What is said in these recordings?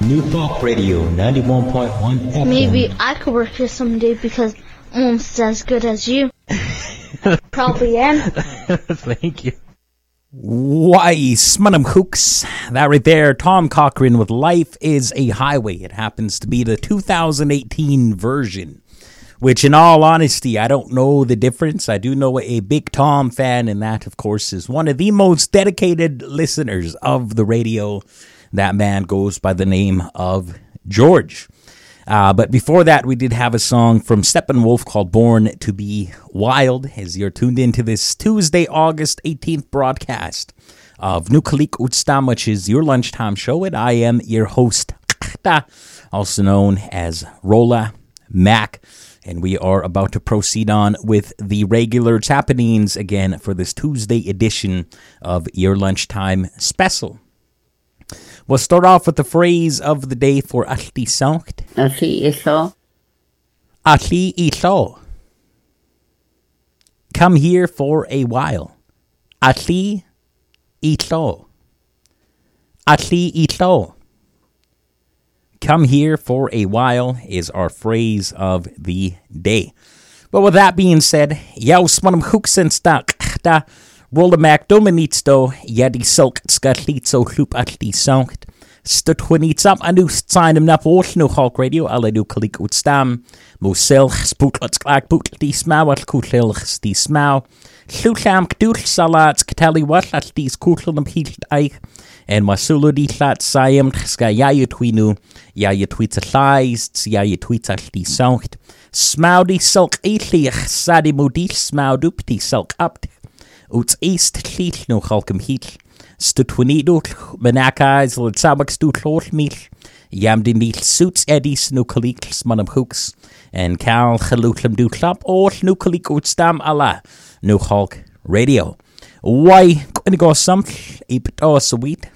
New Talk Radio 91.1 FM. Maybe I could work here someday because I'm almost as good as you. Probably am. Thank you. Why, Smunham Hooks. That right there, Tom Cochrane with Life is a Highway. It happens to be the 2018 version, which in all honesty, I don't know the difference. I do know a big Tom fan, and that, of course, is one of the most dedicated listeners of the radio. That man goes by the name of George. But before that, we did have a song from Steppenwolf called Born to be Wild, as you're tuned into this Tuesday, August 18th broadcast of Nukalik Utstam, which is your lunchtime show, and I am your host, also known as Rolla Mac, and we are about to proceed on with the regular happenings again for this Tuesday edition of your lunchtime special. We'll start off with the phrase of the day for Alti Sankt. Alti Iso. Alti Iso. Come here for a while. Alti Iso. Alti Iso. Come here for a while is our phrase of the day. But with that being said, Jaus manum Huxenstak. Rolla Mac Dominitsto, Yadi Silk, Scatlitzo, Hoop Atli Sankt, Stutwinitsam, Anu Sign him up, no Hawk Radio, Aladu Kalik Utstam, Mosel, Spootlets Clark Boot, the Smow, at Kutil, the Smow, Slutam, Kdul Salats, Katali Wat, at these Kutlam Heat Ike, and Masulu di Flat Siam, Skayaya Twinu, Yaya Tweets a Lies, Yaya Tweets at the Sankt, Smowdy Silk Eatlich, Sadi Modil, Smowdupti Silk Up. Uts east llil no chalcum hil. Stutwinido menacais l'tzabak stut lor mil. Yamdin nil suits edis no kalik smanam hooks. And cal chalutlam du klap or no kalik utstam ala no chalk radio. Why going go sample ipit o sweet.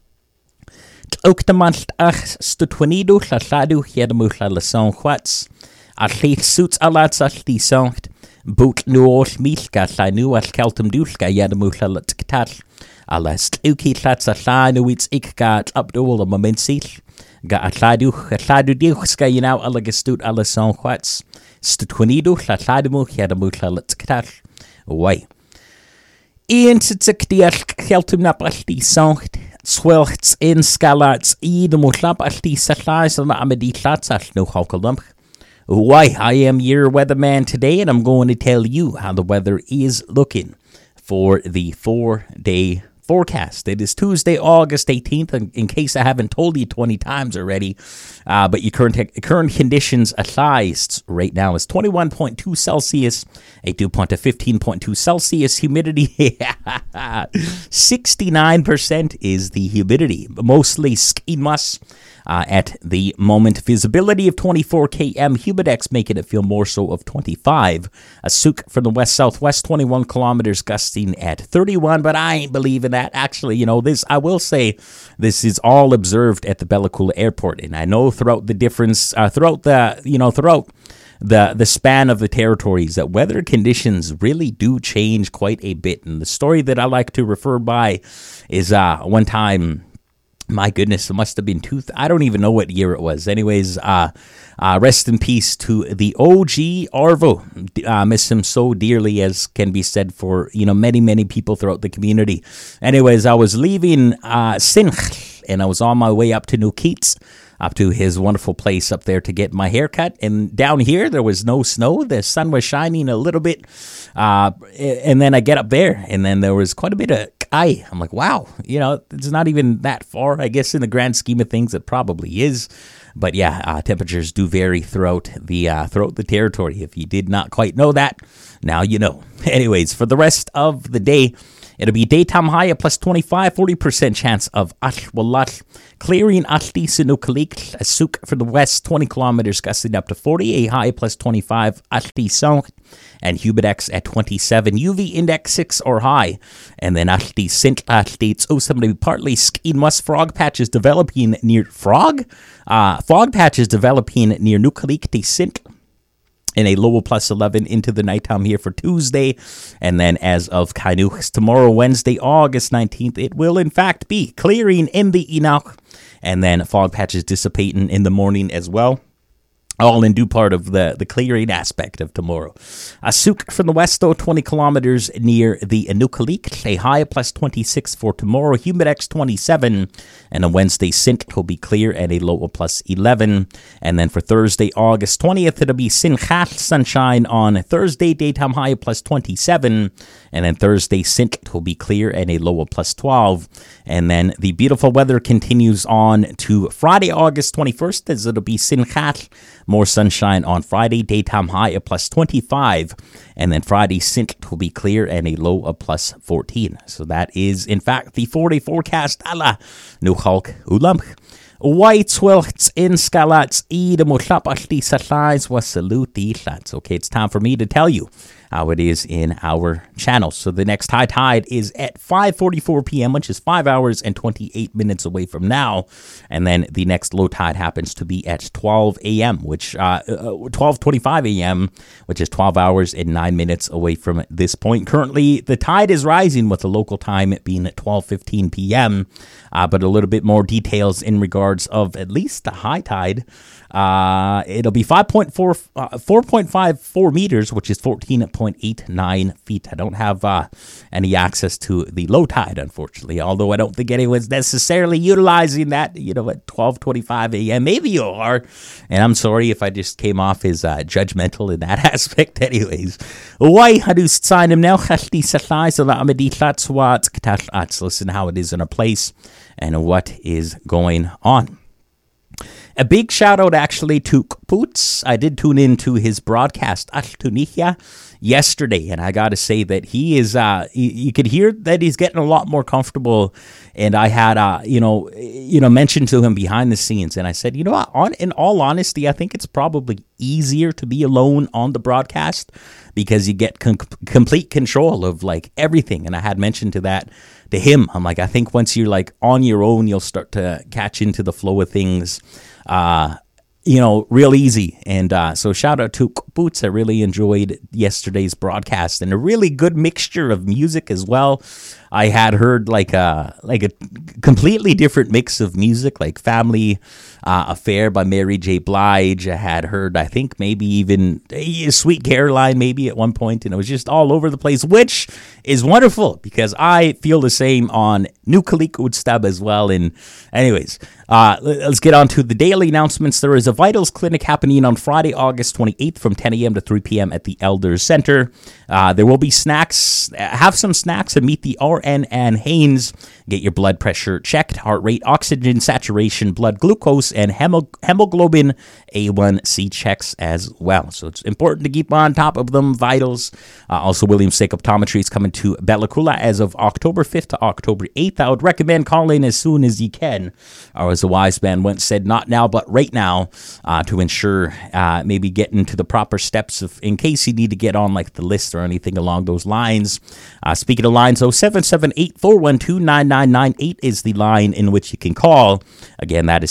Tloktamant ach stutwinido laladu yedamutla lason quats. Al llil suits alats al di sankt. Boot nu all milka llanu al keltum dulka yadamutla latkatal. Alas tlauki tlats a llanu its ikka tlapdol a momensil. Ga a lladu diwchska yinaw alagastut alason quats. Stutwinido lladamu yadamutla latkatal. Wai. Ian tzik dial keltum nap al di sankt. Swelchts in scalats idamutlap al di satlais an amadi tlats al no halkalump. Why, I am your weatherman today, and I'm going to tell you how the weather is looking for the 4-day forecast. It is Tuesday, August 18th, in case I haven't told you 20 times already. But your current conditions applies right now is 21.2 Celsius, a dew point of 15.2 Celsius, humidity 69% is the humidity, mostly skinmus. At the moment, visibility of 24 km, humidex making it feel more so of 25. A souk from the west-southwest, 21 kilometers, gusting at 31, but I ain't believing that. Actually, this, I will say, this is all observed at the Bella Coola Airport, and I know throughout the difference, throughout the span of the territories, that weather conditions really do change quite a bit. And the story that I like to refer by is one time. My goodness, it must have been I don't even know what year it was. Anyways, rest in peace to the OG Arvo. Miss him so dearly, as can be said for, many, many people throughout the community. Anyways, I was leaving Sinch, and I was on my way up to New Keats, up to his wonderful place up there to get my hair cut. And down here, there was no snow. The sun was shining a little bit. And then I get up there, and then there was quite a bit of I'm like, wow, it's not even that far. I guess in the grand scheme of things, it probably is. But yeah, temperatures do vary throughout the territory. If you did not quite know that, now you know. Anyways, for the rest of the day, it'll be daytime high at plus 25, 40% chance of Ashwalat. Clearing Ashti Sinukalik, a souk for the west, 20 kilometers, gusting up to 40, a high plus 25, Ashti Song, and humidex at 27, UV index 6 or high. And then Ashti Sint Ashti, it's somebody partly skiing must fog patches developing near fog patches developing near Nukalik de Sint. In a low plus 11 into the nighttime here for Tuesday. And then as of Kainuks tomorrow, Wednesday, August 19th, it will in fact be clearing in the Enoch and then fog patches dissipating in the morning as well. All in due part of the clearing aspect of tomorrow. Asuk from the west, though, 20 kilometers near the Inukalik. A high of plus 26 for tomorrow. Humidex 27. And on Wednesday, Sint will be clear and a low of plus 11. And then for Thursday, August 20th, it'll be Sinchat sunshine on Thursday. Daytime high of plus 27. And then Thursday, Sint will be clear and a low of plus 12. And then the beautiful weather continues on to Friday, August 21st, as it'll be Sinchat. More sunshine on Friday, daytime high of plus 25. And then Friday, Sint will be clear and a low of plus 14. So that is, in fact, the 4-day forecast. Alla, Nuchalk Ulam. White swelts in scalats e de motlapalti satlais was salute the lads. Okay, it's time for me to tell you how it is in our channel. So the next high tide is at 5:44 p.m., which is 5 hours and 28 minutes away from now. And then the next low tide happens to be at 12 a.m., which 12:25 a.m., which is 12 hours and 9 minutes away from this point. Currently, the tide is rising with the local time being at 12:15 p.m., but a little bit more details in regards of at least the high tide. It'll be 4.54 meters, which is 14.89 feet. I don't have any access to the low tide, unfortunately, although I don't think anyone's necessarily utilizing that, at 12:25 a.m. Maybe you are, and I'm sorry if I just came off as judgmental in that aspect. Anyways, why do sign him now? Listen how it is in a place and what is going on. A big shout out actually to Poots. I did tune into his broadcast Tunisia yesterday, and I got to say that he is. You could hear that he's getting a lot more comfortable. And I had mentioned to him behind the scenes, and I said, in all honesty, I think it's probably easier to be alone on the broadcast because you get complete control of like everything. And I had mentioned to him. I'm like, I think once you're like on your own, you'll start to catch into the flow of things. Real easy. And so shout out to Boots. I really enjoyed yesterday's broadcast and a really good mixture of music as well. I had heard like a completely different mix of music, like Family Affair by Mary J. Blige. I had heard, I think, maybe even Sweet Caroline maybe at one point, and it was just all over the place, which is wonderful because I feel the same on Nukalik Utstab as well. And anyways, let's get on to the daily announcements. There is a Vitals Clinic happening on Friday, August 28th from 10 a.m. to 3 p.m. at the Elders Center. There will be snacks. Have some snacks and meet the RN and Haynes. Get your blood pressure checked, heart rate, oxygen saturation, blood glucose, and hemoglobin A1C checks as well. So it's important to keep on top of them vitals. Also, Williams Lake Optometry is coming to Bella Coola as of October 5th to October 8th. I would recommend calling as soon as you can, or as a wise man once said, not now, but right now, to ensure maybe getting to the proper steps in case you need to get on like the list or anything along those lines. Speaking of lines, 778-412-9998 is the line in which you can call. Again, that is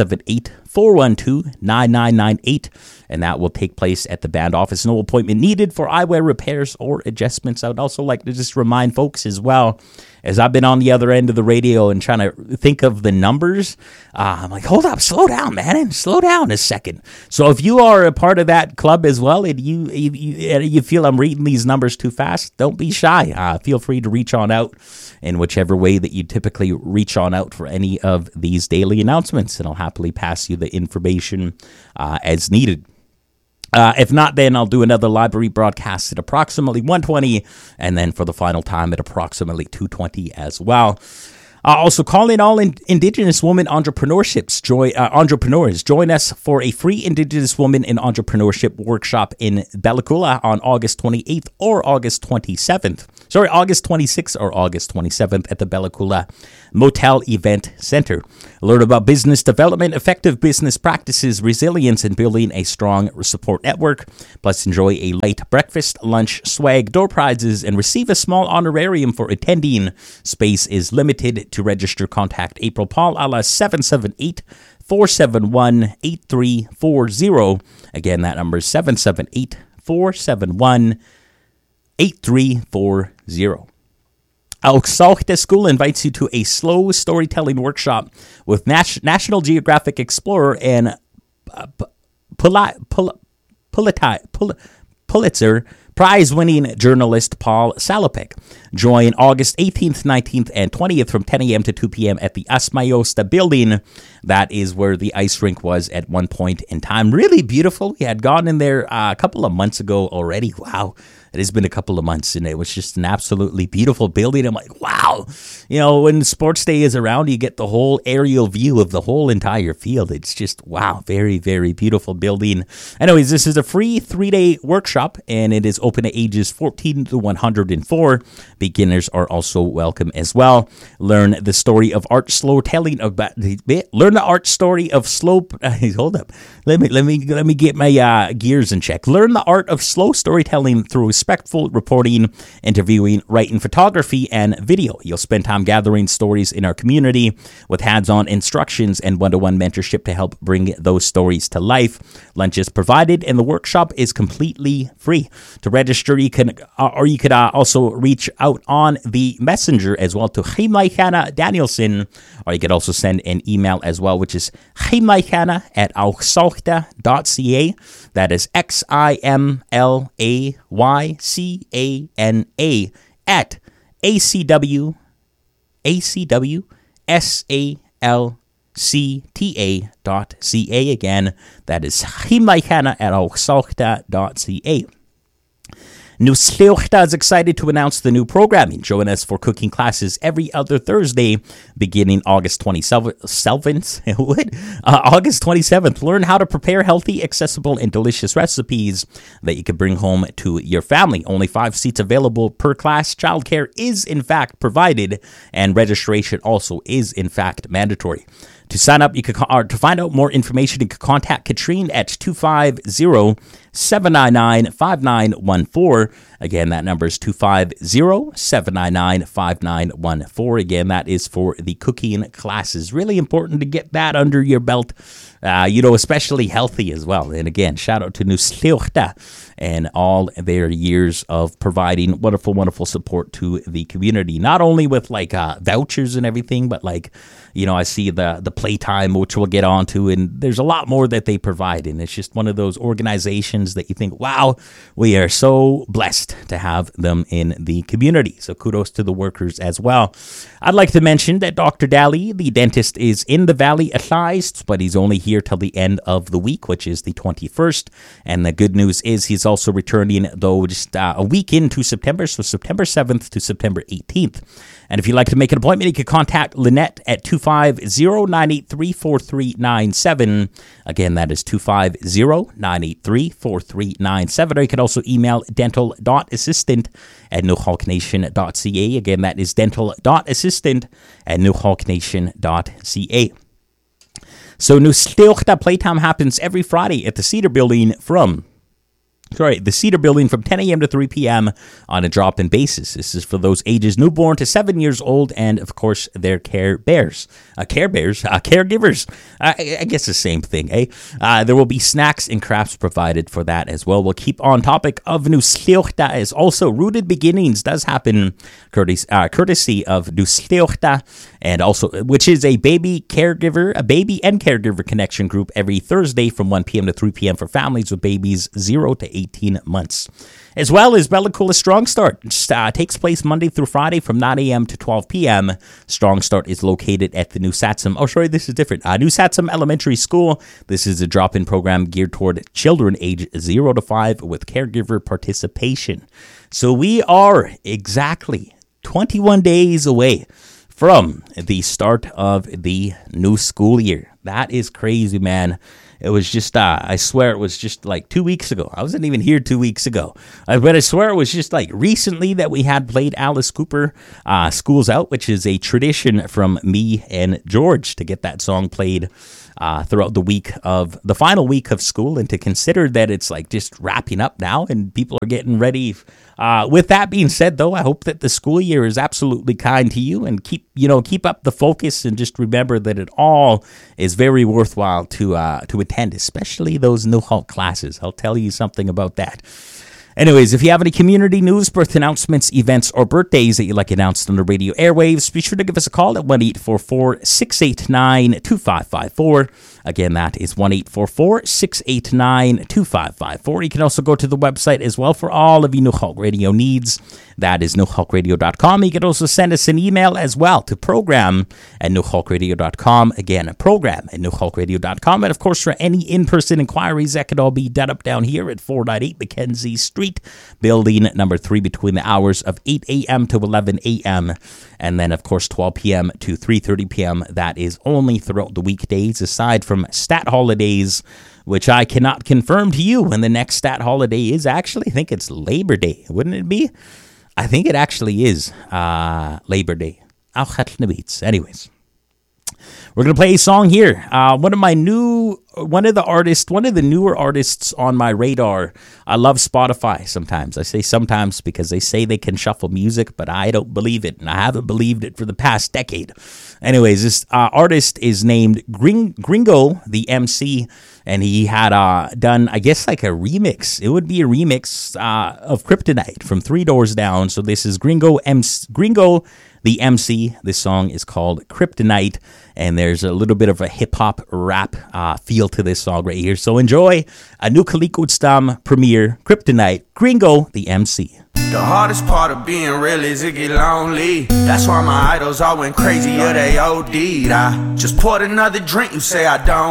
778-412-9998, and that will take place at the band office. No appointment needed for eyewear repairs or adjustments. I would also like to just remind folks as well, as I've been on the other end of the radio and trying to think of the numbers, I'm like, hold up, slow down, man, slow down a second. So if you are a part of that club as well, and you feel I'm reading these numbers too fast, don't be shy. Feel free to reach on out in whichever way that you typically reach on out for any of these daily announcements, and I'll happily pass you the information as needed. If not, then I'll do another library broadcast at approximately 1:20, and then for the final time at approximately 2:20 as well. Also, calling all Indigenous women entrepreneurs. Join us for a free Indigenous Women in Entrepreneurship workshop in Bella Coola on August 28th or August 27th. August 26th or August 27th at the Bella Coola Motel Event Center. Learn about business development, effective business practices, resilience, and building a strong support network. Plus, enjoy a light breakfast, lunch, swag, door prizes, and receive a small honorarium for attending. Space is limited. To register, contact April Paul a la 778-471-8340. Again, that number is 778-471-8340. Auxauchte School invites you to a slow storytelling workshop with National Geographic Explorer and Pulitzer Prize-winning journalist Paul Salopek. Join August 18th, 19th, and 20th from 10 a.m. to 2 p.m. at the Asmaiosta building. That is where the ice rink was at one point in time. Really beautiful. We had gone in there a couple of months ago already. Wow. It has been a couple of months, and it was just an absolutely beautiful building. I'm like, wow. You know, when sports day is around, you get the whole aerial view of the whole entire field. It's just, wow, very, very beautiful building. Anyways, this is a free 3-day workshop, and it is open to ages 14 to 104. Beginners are also welcome as well. Learn the story of art slow telling about. Learn the art story of slow. Hold up. Let me get my gears in check. Learn the art of slow storytelling through respectful reporting, interviewing, writing, photography, and video. You'll spend time gathering stories in our community with hands-on instructions and one-to-one mentorship to help bring those stories to life. Lunch is provided, and the workshop is completely free. To register, you could also reach out on the messenger as well to Himlaikana Danielson, or you could also send an email as well, which is himlaikana@auxauchte.ca. That is XIMLAYCANA at ACWSALCTA.ca. Again, that is himlaikana@auxauchte.ca. Nusleuchta is excited to announce the new programming. Join us for cooking classes every other Thursday, beginning August 27th. Learn how to prepare healthy, accessible, and delicious recipes that you can bring home to your family. Only 5 seats available per class. Childcare is, in fact, provided, and registration also is, in fact, mandatory. To sign up, to find out more information, you can contact Katrine at 250-799-5914. Again, that number is 250-799-5914. Again, that is for the cooking classes. Really important to get that under your belt, especially healthy as well. And again, shout out to Nusleuchta and all their years of providing wonderful, wonderful support to the community. Not only with vouchers and everything, but I see the playtime, which we'll get onto, and there's a lot more that they provide. And it's just one of those organizations that you think, wow, we are so blessed to have them in the community. So kudos to the workers as well. I'd like to mention that Dr. Daly, the dentist, is in the Valley Assize, but he's only here till the end of the week, which is the 21st. And the good news is he's also returning, though, just a week into September, so September 7th to September 18th. And if you'd like to make an appointment, you can contact Lynette at 250-983-4397. Again, that is 250-983-4397. Or you can also email dental.assistant@newhawknation.ca. Again, that is dental.assistant@newhawknation.ca. So Nusleuchta Playtime happens every Friday at the Cedar Building from 10 a.m. to 3 p.m. on a drop-in basis. This is for those ages newborn to 7 years old, and of course, their caregivers. I guess the same thing, eh? There will be snacks and crafts provided for that as well. We'll keep on topic of Nusleuchta, as also Rooted Beginnings does happen courtesy of Nusleuchta, and also which is a baby and caregiver connection group every Thursday from 1 p.m. to 3 p.m. for families with babies 0 to 18 months. As well as Bella Coola Strong Start takes place Monday through Friday from 9 a.m. to 12 p.m. Strong Start is located at the New Satsum. Oh, sorry, this is different. New Satsum Elementary School. This is a drop-in program geared toward children age 0 to 5 with caregiver participation. So we are exactly 21 days away from the start of the new school year. That is crazy, man. It was just, I swear it was just 2 weeks ago. I wasn't even here 2 weeks ago. But I swear it was just recently that we had played Alice Cooper, School's Out, which is a tradition from me and George to get that song played throughout the final week of school, and to consider that it's just wrapping up now and people are getting ready. With that being said, though, I hope that the school year is absolutely kind to you, and keep up the focus, and just remember that it all is very worthwhile to attend, especially those New Hawk classes. I'll tell you something about that. Anyways, if you have any community news, birth announcements, events, or birthdays that you'd like announced on the radio airwaves, be sure to give us a call at 1-844-689-2554. Again, that is 1-844-689-2554. You can also go to the website as well for all of your Nuxalk Radio needs. That is nuxalkradio.com. You can also send us an email as well to program@nuxalkradio.com. Again, program@nuxalkradio.com. And of course, for any in-person inquiries, that could all be done up down here at 498 Mackenzie Street, building number 3, between the hours of 8 a.m. to 11 a.m. And then, of course, 12 p.m. to 3:30 p.m. That is only throughout the weekdays, aside from stat holidays, which I cannot confirm to you when the next stat holiday is. Actually, I think it's Labor Day. Wouldn't it be? I think it actually is Labor Day. Anyways, we're going to play a song here. One of the newer artists on my radar. I love Spotify sometimes. I say sometimes because they say they can shuffle music, but I don't believe it, and I haven't believed it for the past decade. Anyways, this artist is named Gringo, the MC, and he had done, I guess, like a remix. It would be a remix of Kryptonite from Three Doors Down. So this is Gringo, the MC. This song is called Kryptonite, and there's a little bit of a hip-hop rap feel to this song right here. So enjoy a new Kalikutstam premiere, Kryptonite, Gringo, the MC. The hardest part of being real is it get lonely. That's why my idols all went crazy or they OD'd. I just poured another drink, you say I don't